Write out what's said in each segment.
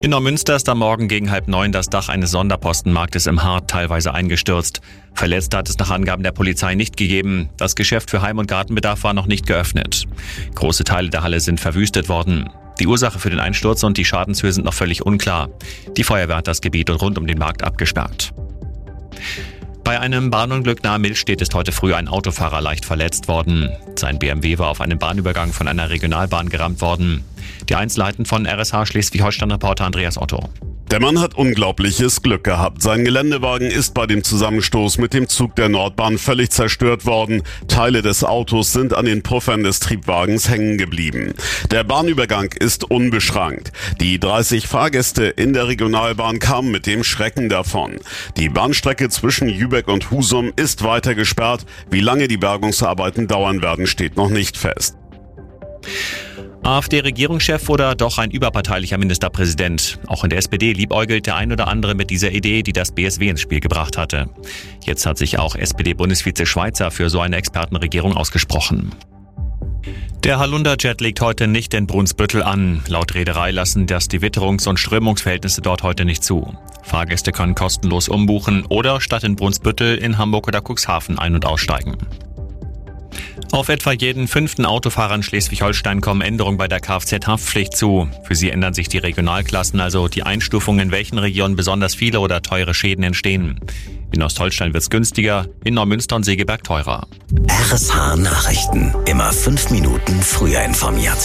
In Neumünster ist am Morgen gegen 8:30 das Dach eines Sonderpostenmarktes im Hart teilweise eingestürzt. Verletzte hat es nach Angaben der Polizei nicht gegeben. Das Geschäft für Heim- und Gartenbedarf war noch nicht geöffnet. Große Teile der Halle sind verwüstet worden. Die Ursache für den Einsturz und die Schadenshöhe sind noch völlig unklar. Die Feuerwehr hat das Gebiet rund um den Markt abgesperrt. Bei einem Bahnunglück nahe Millstedt ist heute früh ein Autofahrer leicht verletzt worden. Sein BMW war auf einem Bahnübergang von einer Regionalbahn gerammt worden. Die Einzelheiten von RSH Schleswig-Holstein-Reporter Andreas Otto. Der Mann hat unglaubliches Glück gehabt. Sein Geländewagen ist bei dem Zusammenstoß mit dem Zug der Nordbahn völlig zerstört worden. Teile des Autos sind an den Puffern des Triebwagens hängen geblieben. Der Bahnübergang ist unbeschrankt. Die 30 Fahrgäste in der Regionalbahn kamen mit dem Schrecken davon. Die Bahnstrecke zwischen Jübeck und Husum ist weiter gesperrt. Wie lange die Bergungsarbeiten dauern werden, steht noch nicht fest. AfD-Regierungschef oder doch ein überparteilicher Ministerpräsident? Auch in der SPD liebäugelt der ein oder andere mit dieser Idee, die das BSW ins Spiel gebracht hatte. Jetzt hat sich auch SPD-Bundesvize Schweizer für so eine Expertenregierung ausgesprochen. Der Holunder-Jet legt heute nicht in Brunsbüttel an. Laut Reederei lassen das die Witterungs- und Strömungsverhältnisse dort heute nicht zu. Fahrgäste können kostenlos umbuchen oder statt in Brunsbüttel in Hamburg oder Cuxhaven ein- und aussteigen. Auf etwa jeden 5. Autofahrer in Schleswig-Holstein kommen Änderungen bei der Kfz-Haftpflicht zu. Für sie ändern sich die Regionalklassen, also die Einstufung, in welchen Regionen besonders viele oder teure Schäden entstehen. In Ostholstein wird's günstiger, in Neumünster und Segeberg teurer. RSH Nachrichten. Immer 5 Minuten früher informiert.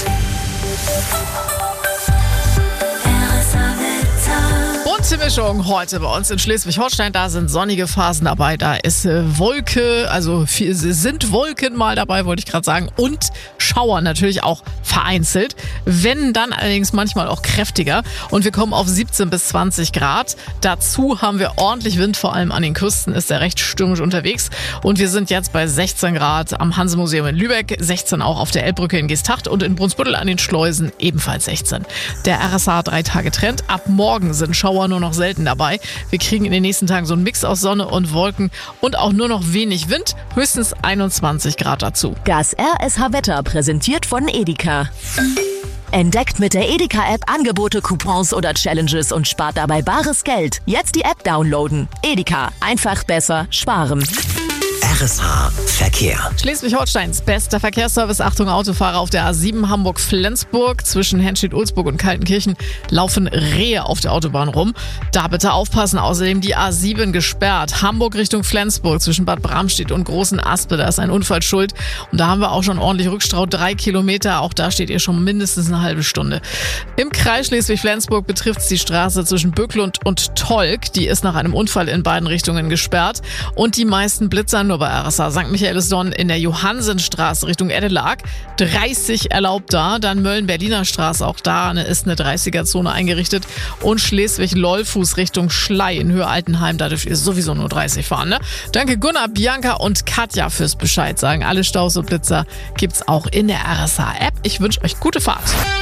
Bunte Mischung heute bei uns in Schleswig-Holstein. Da sind sonnige Phasen dabei, da ist Wolke, sind Wolken mal dabei, wollte ich gerade sagen. Und Schauer natürlich auch vereinzelt. Wenn dann allerdings manchmal auch kräftiger. Und wir kommen auf 17 bis 20 Grad. Dazu haben wir ordentlich Wind, vor allem an den Küsten ist er recht stürmisch unterwegs. Und wir sind jetzt bei 16 Grad am Hanse-Museum in Lübeck, 16 auch auf der Elbbrücke in Geesthacht und in Brunsbüttel an den Schleusen ebenfalls 16. Der RSH 3-Tage-Trend. Ab morgen sind Schauer nur noch selten dabei. Wir kriegen in den nächsten Tagen so einen Mix aus Sonne und Wolken und auch nur noch wenig Wind, höchstens 21 Grad dazu. Das RSH Wetter präsentiert von Edeka. Entdeckt mit der Edeka-App Angebote, Coupons oder Challenges und spart dabei bares Geld. Jetzt die App downloaden. Edeka, einfach besser sparen. RSH Verkehr. Schleswig-Holsteins bester Verkehrsservice. Achtung, Autofahrer auf der A7 Hamburg-Flensburg. Zwischen Henstedt-Ulzburg und Kaltenkirchen laufen Rehe auf der Autobahn rum. Da bitte aufpassen. Außerdem die A7 gesperrt. Hamburg Richtung Flensburg zwischen Bad Bramstedt und Großen Aspe. Da ist ein Unfall schuld. Und da haben wir auch schon ordentlich Rückstau. 3 Kilometer. Auch da steht ihr schon mindestens eine halbe Stunde. Im Kreis Schleswig-Flensburg betrifft es die Straße zwischen Böcklund und Tolk. Die ist nach einem Unfall in beiden Richtungen gesperrt. Und die meisten Blitzer nur bei RSH St. Michaelisdonn in der Johannsenstraße Richtung Eddelag. 30 erlaubt da. Dann Mölln-Berliner Straße, auch da ist eine 30er-Zone eingerichtet. Und Schleswig-Lollfuß Richtung Schlei in Höhe Altenheim. Da dürft ihr sowieso nur 30 fahren, ne? Danke Gunnar, Bianca und Katja fürs Bescheid sagen. Alle Staus und Blitzer gibt's auch in der RSH-App. Ich wünsche euch gute Fahrt.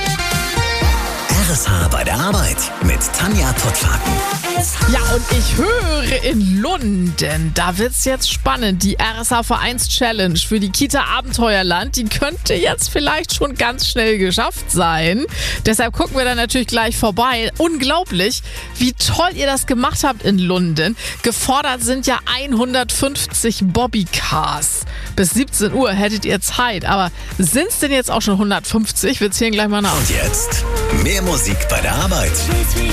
RSH bei der Arbeit mit Tanja Pottwagen. Ja, und ich höre in Lunden, da wird's jetzt spannend. Die RSH-Vereins-Challenge für die Kita Abenteuerland, die könnte jetzt vielleicht schon ganz schnell geschafft sein. Deshalb gucken wir da natürlich gleich vorbei. Unglaublich, wie toll ihr das gemacht habt in Lunden. Gefordert sind ja 150 Bobbycars. Bis 17 Uhr hättet ihr Zeit, aber sind's denn jetzt auch schon 150? Wir zählen gleich mal nach. Und jetzt mehr Musik bei der Arbeit.